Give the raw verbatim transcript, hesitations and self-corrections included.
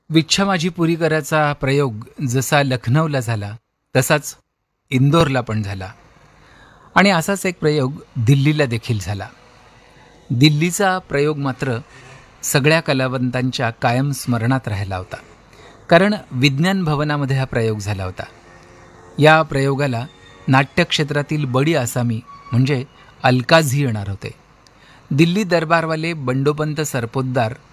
विच्छा माझी पुरी करायचा प्रयोग जसा लखनौला झाला तसाच इंदोरला पण झाला आणि असाच एक प्रयोग दिल्लीला देखील झाला. दिल्लीचा प्रयोग मात्र सगळ्या कलावंतांच्या कायम स्मरणात राहिला होता, कारण विज्ञान भवनामध्ये हा प्रयोग झाला होता. या प्रयोगाला नाट्यक्षेत्रातील बडी आसामी म्हणजे अलकाझी येणार होते. दिल्ली दरबारवाले बंडोपंत सरपोतदार